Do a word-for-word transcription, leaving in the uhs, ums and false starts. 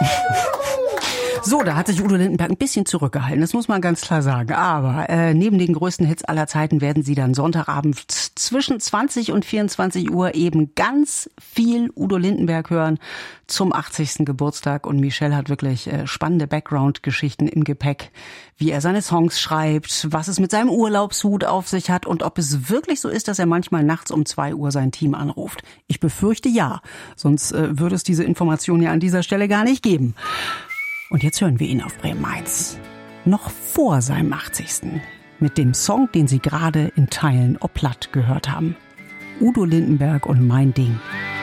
So, da hat sich Udo Lindenberg ein bisschen zurückgehalten, das muss man ganz klar sagen. Aber äh, neben den größten Hits aller Zeiten werden Sie dann Sonntagabend zwischen zwanzig und vierundzwanzig Uhr eben ganz viel Udo Lindenberg hören zum achtzigsten Geburtstag. Und Michelle hat wirklich äh, spannende Background-Geschichten im Gepäck, wie er seine Songs schreibt, was es mit seinem Urlaubshut auf sich hat und ob es wirklich so ist, dass er manchmal nachts um zwei Uhr sein Team anruft. Ich befürchte ja, sonst äh, würde es diese Information ja an dieser Stelle gar nicht geben. Und jetzt hören wir ihn auf Bremen eins. Noch vor seinem achtzigsten Mit dem Song, den Sie gerade in Teilen ob platt gehört haben. Udo Lindenberg und Mein Ding.